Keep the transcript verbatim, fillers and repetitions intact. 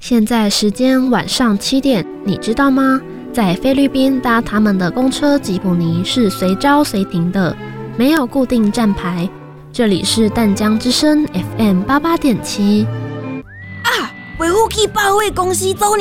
现在时间晚上七点，你知道吗？在菲律宾搭他们的公车吉普尼是随招随停的，没有固定站牌。这里是淡江之声 F M 八八点七。 啊，维护器保卫公司周年